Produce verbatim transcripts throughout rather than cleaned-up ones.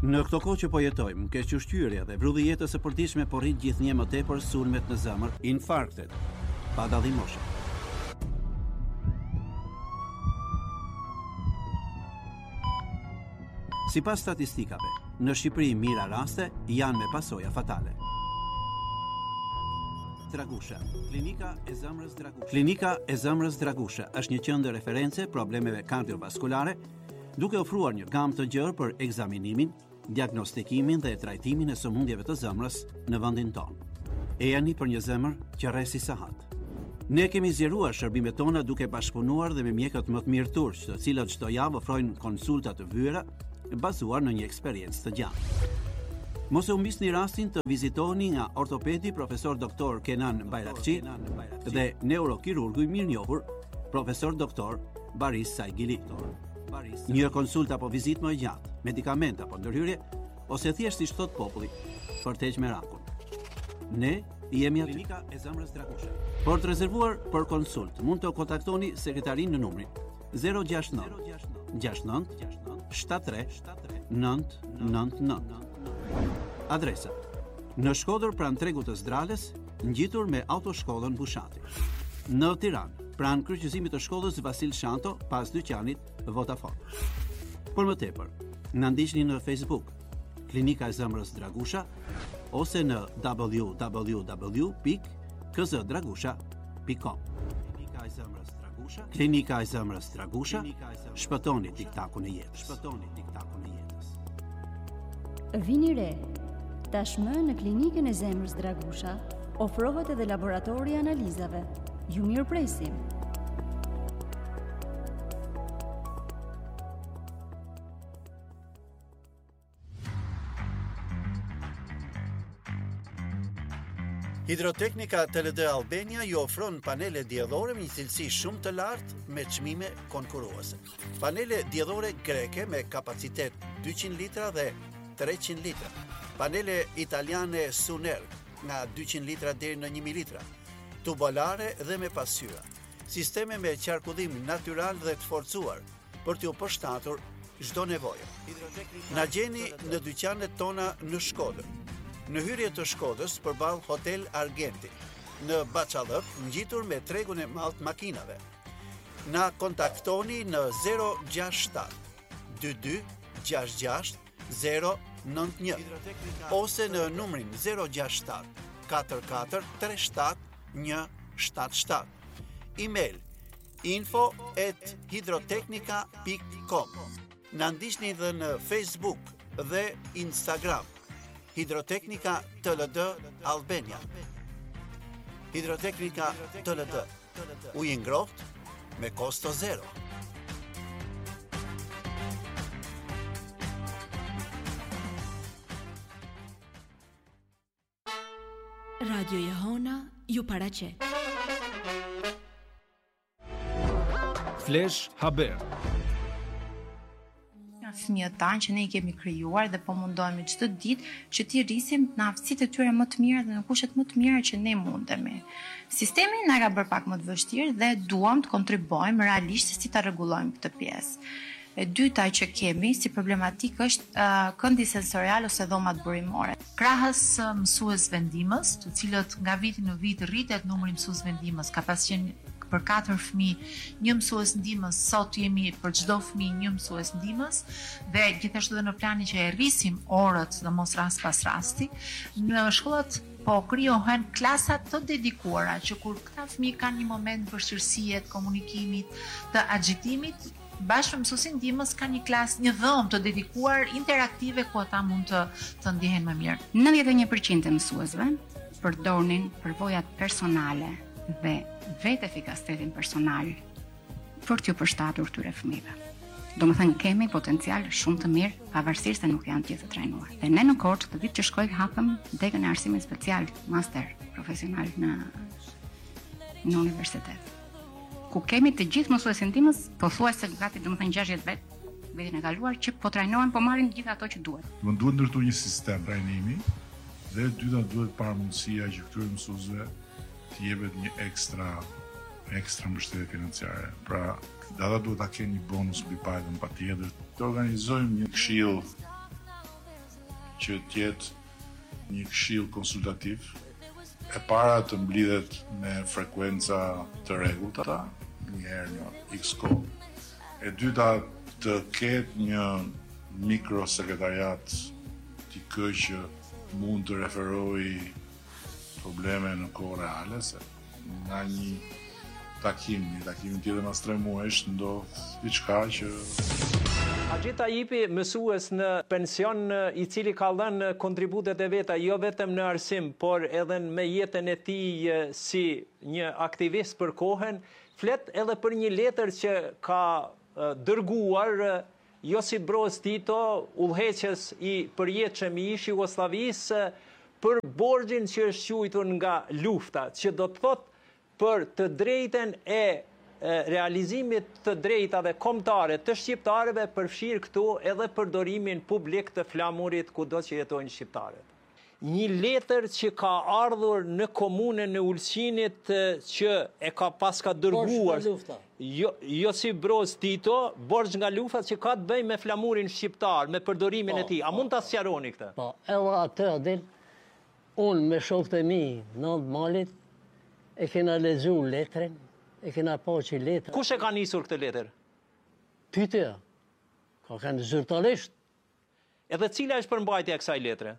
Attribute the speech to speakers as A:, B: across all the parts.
A: Në këto kohë që po jetojmë, kequshqyrja dhe vrudhi jetës së përditshme po rrit gjithnjë më tepër sulmet në zemër, infarktet, pa dallim moshe. Sipas statistikave, në Shqipëri mira raste janë me pasoja fatale. Dragusha, klinika e zemrës Dragusha. Klinika e zemrës Dragusha është një qendër reference problemeve kardiovaskulare, duke ofruar një gamë të gjerë për ekzaminimin, diagnostikimin dhe trajtimin e sëmundjeve të zemrës në vendin tonë. E jani për një zemër që rresi sahat. Ne kemi zgjeruar shërbimet tona duke bashkëpunuar dhe me mjekët më të mirë turq, të cilët çdo javë ofrojnë konsulta të vyera bazuar në një eksperiencë të gjatë. Mos e humbisni rastin të vizitoni nga ortopedi profesor doktor Kenan Bayrakçi dhe neurokirurgu i mirënjohur profesor doktor Baris Saigili. Një konsulta apo vizitë më e gjatë, medikament apo ndërhyrje, ose thjesht si thot populli, për të heqë merakun. Ne jemi aty. Klinika e zemrës Dragusha. Për të rezervuar për konsult, mund të kontaktoni sekretarin në numrin zero gjasht nëntë gjasht nëntë shtat tre nëntë nëntë nëntë. Adresa: në Shkodër pranë tregut të Zdrales, ngjitur me autoshkollën Bushati. Në Tiranë, pranë kryqëzimit të shkollës Vasil Shanto, pas dyqanit Vodafone. Për më tepër, na ndiqni në Facebook, Klinika e zemrës Dragusha, ose në w w w pikë k z dragusha pikë com. Klinika e zemrës Dragusha, Klinika e zemrës Dragusha, shpëtoni tiktakun e jetës. Shpëtoni tiktakun e jetës.
B: Vini re, tashmë në Klinikën e zemrës Dragusha ofrohet edhe laboratori i analizave. Ju mirë presim.
A: Hidroteknika T L D Albania ju ofron panele diellore me një cilësi shumë të lartë me çmime konkurruese. Panele diellore greke me kapacitet dyqind litra dhe treqind litra. Panele italiane Suner nga dyqind litra deri në një mijë litra. Tubolare dhe me pasqyra. Sisteme me qarkullim natyral dhe të forcuar për t'ju përshtatur çdo nevojë. Na gjeni në dyqanet tona në Shkodër, në hyrje të Shkodrës përballë Hotel Argenti, në Baçallëk, ngjitur me tregun e madh makinave. Na kontaktoni në zero gjasht shtat dy dy gjasht gjasht zero nëntë një ose në numrin zero gjasht shtat katër katër tre shtat një shtat shtat. Email info at hidroteknika pikë com. Na ndiqni dhe në Facebook dhe Instagram. Hidroteknika T L D Albania. Hidroteknika T L D. Ujë ngrohtë me kosto zero.
C: Radio Jehona ju paraqet.
D: Flash Haber.
E: Fëmijët tanë që ne i kemi krijuar dhe po mundohemi çdo ditë që t'i rrisim në aftësitë e tyre më të mira dhe në kushtet më të mira që ne mundemi. Sistemi na ka bërë pak më të vështirë dhe duam të kontribuojmë realisht si ta rregullojmë këtë pjesë. E dyta që kemi si problematik është uh, këndi sensorial ose dhomat burimore.
F: Krahas uh, mësuesve ndihmës, të cilët nga viti në vit rritet numri mësuesve ndihmës, ka pas qenë për katër fëmijë një mësues ndihmës, sot jemi për çdo fëmijë një mësues ndihmës dhe gjithashtu edhe në planin që e rrisim orët dhe mos rast pas rasti, në shkollat po krijohen klasa të dedikuara që kur këta fëmijë kanë një moment vështirësie të komunikimit, të agjitimit, bashkë me mësuesin ndihmës ka një klasë, një dhomë të dedikuar interaktive ku ata mund të të ndjehen më mirë.
G: nëntëdhjetë e një përqind të mësuesve përdorin përvojat personale dhe vetë efikasitetin personal për t'ju përshtatur këtyre fëmijëve. Do më thënë kemi potencial shumë të mirë, pavarësisht se nuk janë gjithë të trajnuar. Dhe ne në Korçë këtë vit që shkoj hapëm degën e arsimit special, master profesional në në universitet. Ku kemi të gjithë mësuesit ndihmës, pothuajse gati domethënë gjashtëdhjetë vet vitin e kaluar që po trajnohen, po marrin gjithë ato që duhet.
H: Do duhet ndërtuar një sistem trajnimi dhe dyta duhet para mundësia që këtyre mësuesve të jepet një ekstra ekstra mbështetje financiare. Pra, ata duhet ta kenë një bonus mbi pagën patjetër. Të organizojmë një këshill që t'jetë një këshill konsultativ, e para të mblidhet me frekuenca të rregullta, një herë në X kohë. E dyta të ketë një mikrosekretariat t'i kë që mund të referoj probleme në kohë reale, se nga një takim, një takim tjetër mas tre muajsh ndodh diçka që
D: Haxhi Tajipi, mësues në pension, i cili ka dhënë kontributet e veta jo vetëm në arsim, por edhe me jetën e tij si një aktivist për kohën, flet edhe për një letër që ka dërguar Josip Broz Tito, udhëheqës i përjetshëm i ish Jugosllavisë, për borxhin që është quajtur nga lufta, që do të thotë për të drejtën e realizimit të drejtave kombëtare të shqiptarëve, përfshirë këtu edhe përdorimin publik të flamurit kudo që jetojnë shqiptarët. Një letër që ka ardhur në komunën e Ulqinit që e ka pas ka dërguar jo, Josip Broz Tito, borxh nga lufta që ka të bëjë me flamurin shqiptar, me përdorimin e tij. A mund ta sqaroni këtë?
I: Po, edhe atë adil, unë me shokët e mi në malit e kena lexuar letrën, e kena pa që letër.
D: Kush e ka nisur këtë letër?
I: Pyetja. Ka kanë zyrtarisht.
D: Edhe cila është përmbajtja e kësaj letre?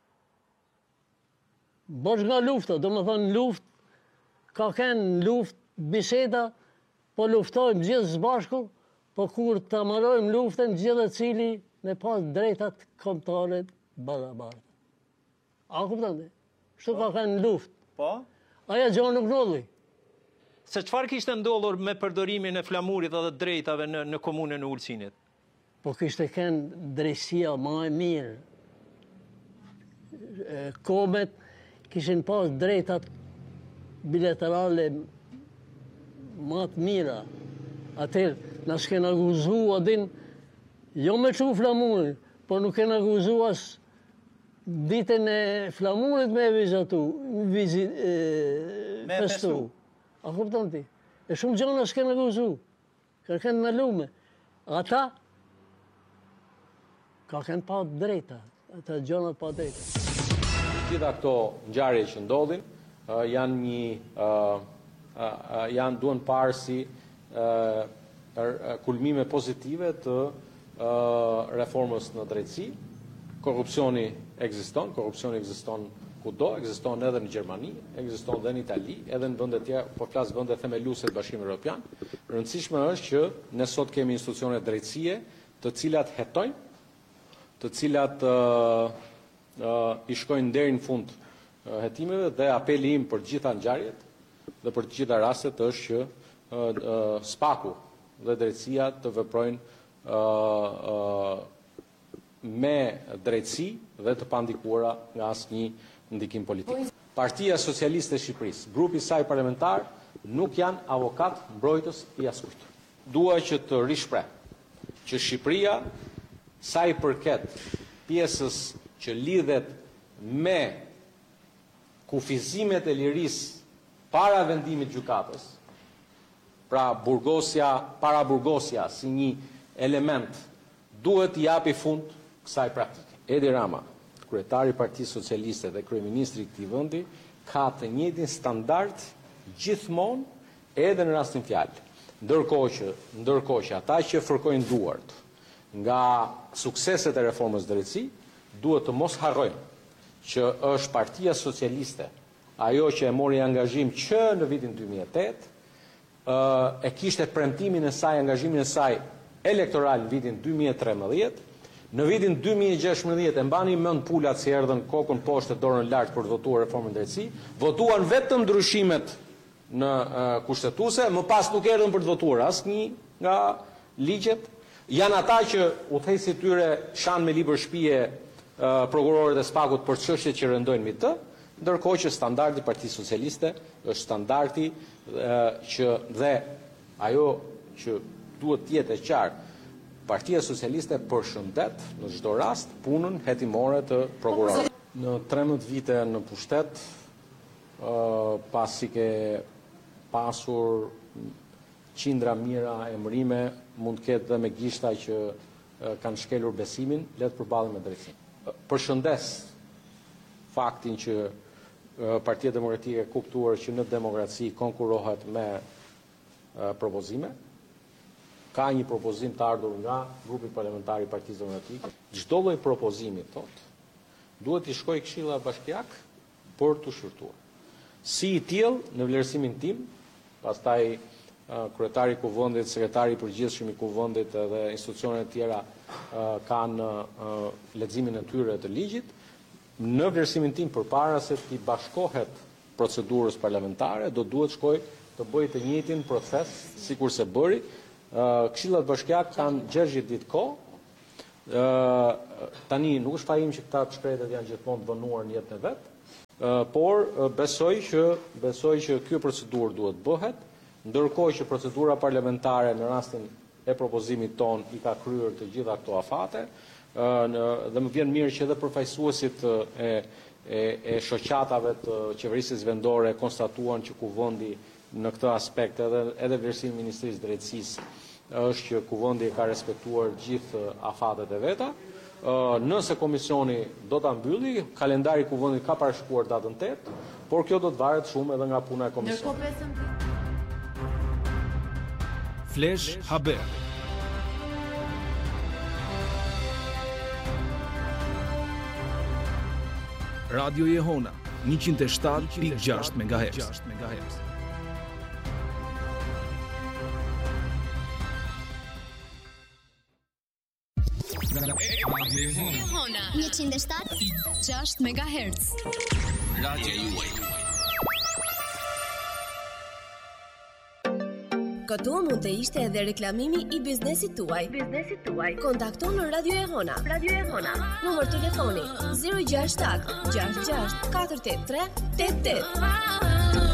I: Borxh nga lufta, do më thonë luft, ka kanë luft, biseda, po luftojmë gjithë së bashku, po kur të marojmë luftën, gjithë cili me pas drejtat kombëtare barabartë. A kupton? Kështu ka kanë luft.
D: Po?
I: Aja gjë nuk ndodhi.
D: Se çfarë kishte ndodhur me përdorimin e flamurit dhe drejtave në, në komunën e Ulqinit?
I: Po kishte kënë drejtësia më e mirë. Komet kishin pas drejtat bilaterale më të mira. Atër, na s'kena guzu adin, jo me çu flamurin, po nuk kena guzu as ditën e flamurit me vizatu, vizit, e,
D: me festu. festu.
I: A kupton ti? E shumë gjona s'kena guzu. Ka kënë në lume. Ata ka kënë pa drejta. Ata gjona pa drejta.
J: Gjitha këto ngjarje që ndodhin janë një janë duhen parë si kulmime pozitive të reformës në drejtësi. Korrupsioni ekziston, korrupsioni ekziston kudo, ekziston edhe në Gjermani, ekziston edhe në Itali, edhe në vende tjera, po flas vende themeluese të Bashkimit Evropian. Rëndësishme është që ne sot kemi institucione drejtësie, të cilat hetojnë, të cilat uh, uh, i shkojnë deri në fund uh, hetimeve, dhe apeli im për të gjitha ngjarjet dhe për të gjitha rastet është që uh, uh, spaku dhe drejtësia të veprojnë uh, uh, me drejtësi dhe të pandikuara nga asnjë ndikim politik. Partia Socialiste e Shqipërisë, grupi saj parlamentar, nuk janë avokat mbrojtës i askujt. Dua që të rishpreh që Shqipëria, sa i përket pjesës që lidhet me kufizimet e lirisë para vendimit gjykatës, pra burgosja, para burgosja si një element, duhet i japi fund kësaj praktike. Edi Rama, kryetari i Partisë Socialiste dhe kryeministri i këtij vendi, ka të njëjtin standard gjithmonë edhe në rastin fjalë. Ndërkohë që, ndërkohë që ata që fërkojnë duart nga sukseset e reformës drejtësi, duhet të mos harrojnë që është Partia Socialiste ajo që e mori angazhim që në vitin dy mijë e tetë, e kishte premtimin e saj, angazhimin e saj elektoral në vitin dy mijë e tremëdhjetë. Në vitin dy mijë e gjashtëdhjetë, e mbani mend pulat si erdhën kokën poshtë, dorën lart për të votuar reformën drejtësi, votuan vetëm ndryshimet në uh, kushtetuese, më pas nuk erdhën për të votuar asnjë nga ligjet. Janë ata që udhëheqësit tyre shanë me libër shtëpie uh, prokurorët e spakut për çështjet që rëndojnë mbi të, ndërkohë që standardi i Partisë Socialiste është standardi uh, që dhe ajo që duhet të jetë e qartë, Partia Socialiste përshëndet në çdo rast punën hetimore të prokurorit. Në trembëdhjetë vite në pushtet, uh, pasi ke pasur qindra mira emërime, mund të ketë dhe me gishta që uh, kanë shkelur besimin, le të përballen me drejtësinë. përshëndes faktin që Partia Demokratike e kuptuar që në demokraci konkurohet me propozime. Ka një propozim të ardhur nga grupi parlamentar i Partisë Demokratike. Çdo lloj propozimi thotë duhet i shkojë Këshilla Bashkiak për të shërtuar. Si i tillë në vlerësimin tim, pastaj kryetari i kuvendit, sekretari i përgjithshëm i kuvendit dhe institucionet e tjera kanë leximin e tyre të ligjit. Në vlerësimin tim, përpara se të bashkohet procedurës parlamentare, do duhet shkoj të bëjë të njëjtin proces sikur se bëri. Këshillat bashkiake kanë gjashtë ditë kohë. Tani nuk është fajim që këta të shkretet janë gjithmonë të vënuar në jetën e vet, por besoj që besoj që kjo procedurë duhet bëhet, ndërkohë që procedura parlamentare në rastin e propozimit ton i ka kryer të gjitha këto afate. Dhe më vjen mirë që edhe përfaqësuesit e, e, e shoqatave të qeverisjes vendore konstatuan që kuvendi në këtë aspekt edhe, edhe vlerësimi i Ministrisë së Drejtësisë është që kuvendi ka respektuar gjithë afatet e veta. Nëse komisioni do ta mbylli, kalendari i kuvendit ka parashikuar datën tetë, por kjo do të varet shumë edhe nga puna e komisionit.
K: Flash Haber. Radio Jehona njëqind e shtatë pikë gjashtë megahertz.
L: Jehona njëqind e shtatë pikë gjashtë megahertz. Radio juaj.
M: Këtu mund të ishte edhe reklamimi i biznesit tuaj. Biznesit tuaj. Kontakto në Radio Jehona. Radio Jehona. Numër telefoni zero gjasht shtat gjasht gjasht katër tetë tre tetë tetë.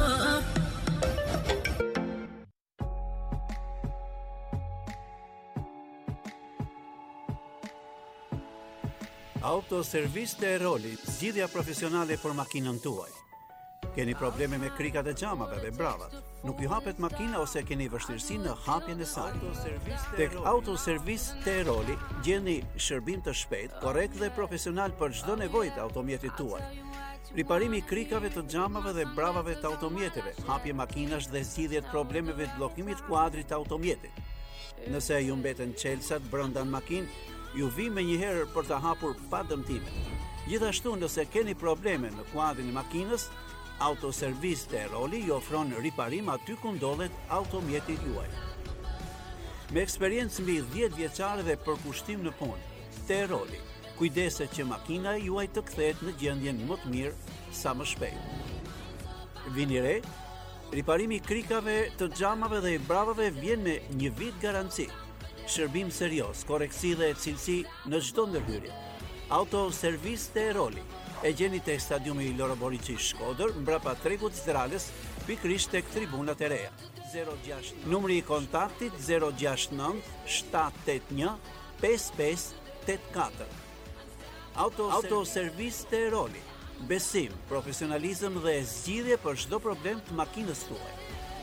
A: Autoservis të Eroli, zgjidhja profesionale për makinën tuaj. Keni probleme me krikat e xhamave dhe bravat, nuk ju hapet makina ose keni vështirësi në hapjen e saj. Tek Autoservis të Eroli gjeni shërbim të shpejt, korrekt dhe profesional për çdo nevojë të automjetit tuaj. Riparimi i krikave të xhamave dhe bravave të automjeteve, hapje makinash dhe zgjidhje të problemeve të bllokimit kuadrit të automjetit. Nëse ju mbeten çelësat brenda në makinë, ju vi me njëherë për të hapur pa dëmtime. Gjithashtu, nëse keni probleme në kuadrin e makinës, Autoservis të Eroli ju ofron riparim aty ku ndodhet automjeti juaj. Me eksperiencë mbi dhjetë vjeçare dhe përkushtim në punë, të Eroli, kujdeset që makina juaj të kthehet në gjendjen më të mirë sa më shpejt. Vini re, riparimi i krikave të xhamave dhe i bravave vjen me një vit garanci. Shërbim serioz, koreksi dhe cilësi në çdo ndërhyrje. Autoservis të Eroli. E gjeni tek stadiumi i Loro Boriçi Shkodër, mbrapa tregut Zdrales, pikërisht tek tribunat e reja. Numri i kontaktit zero gjasht nëntë shtat tetë një pesë pesë tetë katër. Autoservis të Eroli. Besim, profesionalizëm dhe zgjidhje për çdo problem të makinës tuaj.